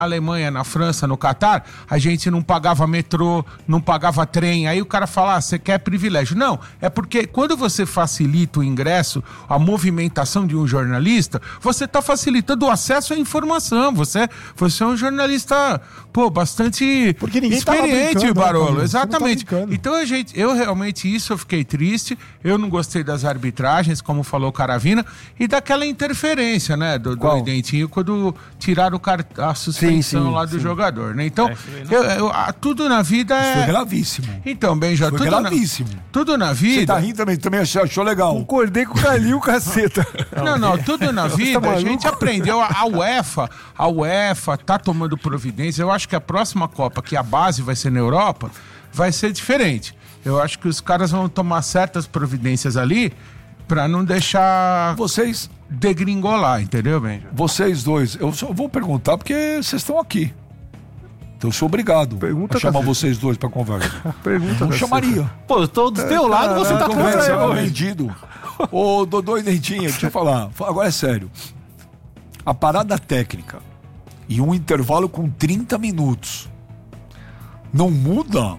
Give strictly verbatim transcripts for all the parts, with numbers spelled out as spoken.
Alemanha, na França, no Catar, a gente não pagava metrô, não pagava trem. Aí o cara fala, ah, você quer privilégio. Não, é porque quando você facilita o ingresso, a movimentação de um jornalista, você está facilitando o acesso à informação. Você, você é um jornalista, pô, bastante experiente, Barolo. Né, Exatamente. Então, a gente, eu realmente, isso eu fiquei triste. Eu não gostei das arbitragens, como falou o Caravina, e daquela interferência, né, do, do Dentinho, quando tiraram o car- a suspensão. Sim, sim, lá do sim. jogador, né? Então, é, eu, eu, a, tudo na vida é... Isso foi gravíssimo. Então, Benja, foi tudo gravíssimo. Na, tudo na vida... Você tá rindo também, também achou, achou legal. Concordei com o Calil, caceta. Não, não, tudo na vida tá a gente aprendeu. A UEFA, a UEFA tá tomando providência. Eu acho que a próxima Copa, que a base vai ser na Europa, vai ser diferente. Eu acho que os caras vão tomar certas providências ali pra não deixar... Vocês... degringolar, entendeu, Benja? Vocês dois, eu só vou perguntar porque vocês estão aqui. Então eu sou obrigado Pergunta a chamar cacete. vocês dois pra conversa. Pergunta não chamaria. Pô, eu tô do teu lado, você tá contra eu. Vendido. Ô, Dodô e Dentinho, deixa eu falar. Agora é sério. A parada técnica e um intervalo com trinta minutos não muda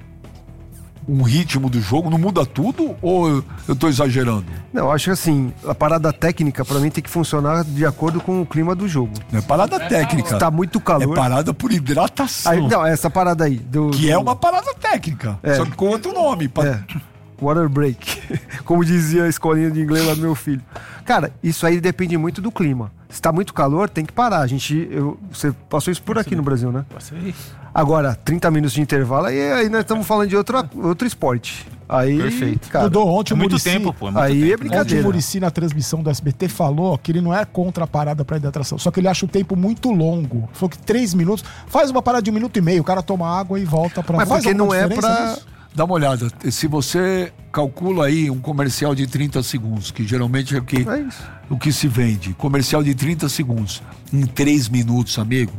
um ritmo do jogo, não muda tudo ou eu tô exagerando? Não, acho que assim, a parada técnica pra mim tem que funcionar de acordo com o clima do jogo. Não é parada é técnica. Se tá muito calor. É parada por hidratação. Aí, não, essa parada aí. Do, que do... é uma parada técnica. É. Só que com outro nome. Pra... É. Water break. Como dizia a escolinha de inglês lá do meu filho. Cara, isso aí depende muito do clima. Se tá muito calor, tem que parar. A gente, eu, você passou isso por aqui no Brasil, né? Passei. Agora, trinta minutos de intervalo, aí, aí nós estamos falando de outro, outro esporte. Aí, perfeito. Cara, Mudou ontem é o muito Muricy, tempo, pô. É muito aí tempo, é brincadeira. Ontem o Muricy, na transmissão do S B T, falou que ele não é contra a parada para hidratação, só que ele acha o tempo muito longo. Falou que três minutos, faz uma parada de um minuto e meio, o cara toma água e volta para... Mas porque não é pra... Dá uma olhada, se você calcula aí um comercial de trinta segundos, que geralmente é o que, é o que se vende, comercial de trinta segundos, em três minutos, amigo,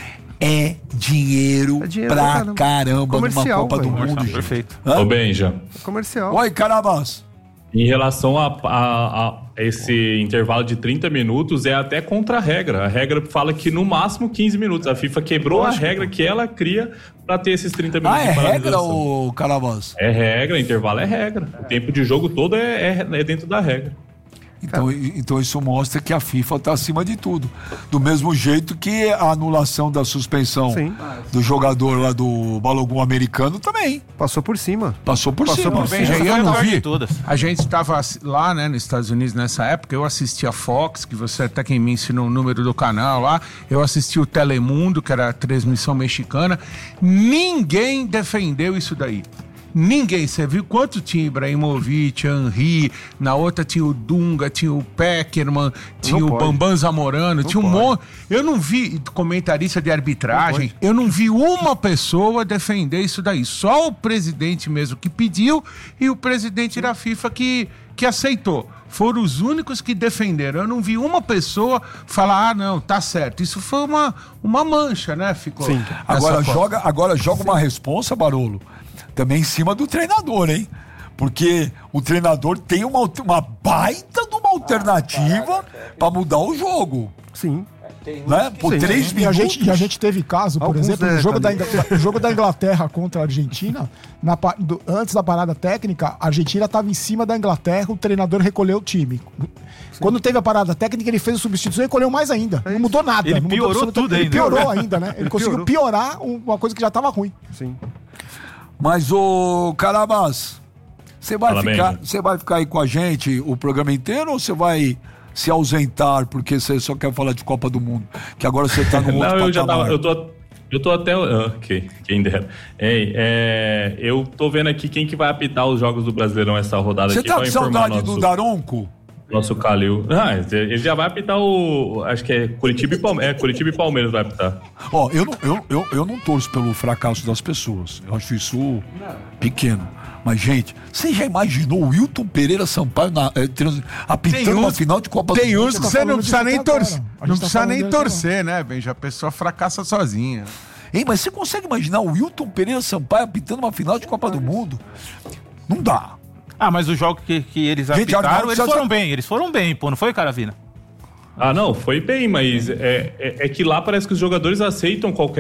é dinheiro, é dinheiro pra caramba, caramba numa Copa véio. do Mundo. Gente. Perfeito. Hã? Ô, Benja. É comercial. Oi, Carabas. Em relação a, a, a esse intervalo de trinta minutos, é até contra a regra. A regra fala que no máximo quinze minutos. A FIFA quebrou Lógico. a regra que ela cria para ter esses trinta minutos ah, de paralisação. Ah, é regra, ô Carabas? É regra, intervalo é regra. O tempo de jogo todo é, é, é dentro da regra. Então, então isso mostra que a FIFA está acima de tudo. Do mesmo jeito que a anulação da suspensão Sim. do jogador lá do Balogun americano também. Passou por cima. Passou por Passou cima. Por Bem, eu não vi. A gente estava lá, né, nos Estados Unidos nessa época. Eu assisti a Fox, que você até quem me ensinou o número do canal lá. Eu assisti o Telemundo, que era a transmissão mexicana. Ninguém defendeu isso daí. Ninguém, você viu quanto tinha Ibrahimovic, Henry, na outra tinha o Dunga, tinha o Peckerman, tinha não o pode. Bambam Zamorano, não tinha um monte. Eu não vi comentarista de arbitragem, não eu não vi uma pessoa defender isso daí. Só o presidente mesmo que pediu e o presidente da FIFA que, que aceitou. Foram os únicos que defenderam. Eu não vi uma pessoa falar, ah, não, tá certo. Isso foi uma, uma mancha, né? Ficou. Sim. Agora joga, agora joga uma responsa, Barolo, também em cima do treinador, hein? Porque o treinador tem uma, uma baita de uma alternativa para mudar o jogo. Sim. Né? Por Sim, três sim. minutos. E a, gente, e a gente teve caso, por Alguns exemplo, é, no jogo da, Inglaterra, o jogo da Inglaterra contra a Argentina, na, do, antes da parada técnica, a Argentina estava em cima da Inglaterra, o treinador recolheu o time. Sim. Quando teve a parada técnica, ele fez a substituição e recolheu mais ainda. Não mudou nada. Ele piorou mudou, tudo ele ainda. piorou ainda, né? Ele, ele conseguiu piorou. piorar uma coisa que já estava ruim. Sim. Mas, ô Carabas, você vai, ficar, bem, você vai ficar aí com a gente o programa inteiro ou você vai se ausentar porque você só quer falar de Copa do Mundo? Que agora você tá no outro Não, eu já patamar. tava, eu tô, eu tô até... Ah, ok, quem dera. Ei, é, eu tô vendo aqui quem que vai apitar os jogos do Brasileirão essa rodada Você aqui. tá com saudade nosso, do Daronco? Nosso Calil. Ah, ele já vai apitar o... Acho que é Curitiba e Palmeiras. É, Curitiba e Palmeiras vai apitar. Ó, eu não, eu, eu, eu não torço pelo fracasso das pessoas. Eu acho isso não. pequeno. Mas, gente, você já imaginou o Wilton Pereira Sampaio na, eh, trans, apitando uma final de Copa tem do Mundo? Tem uns que você não precisa nem torcer. Não tá precisa nem torcer, né, Benja? A pessoa fracassa sozinha. Hein, mas você consegue imaginar o Wilton Pereira Sampaio apitando uma final de Copa do Mundo? Não dá. Ah, mas os jogos que, que eles Gente, apitaram, eles já- foram bem. Eles foram bem, pô. Não foi, Caravina? Ah, não, foi bem, mas é, é, é que lá parece que os jogadores aceitam qualquer